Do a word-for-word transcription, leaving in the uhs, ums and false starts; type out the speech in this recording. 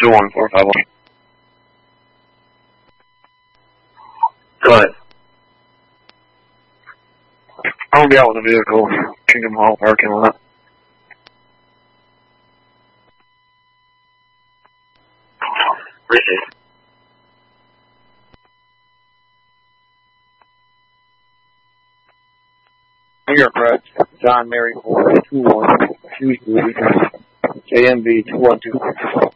two one four five one. Go ahead. I'll be out with a vehicle, Kingdom Hall parking lot. Appreciate it. New York Red, John Mary four two one, Tuesday, J M B two one two.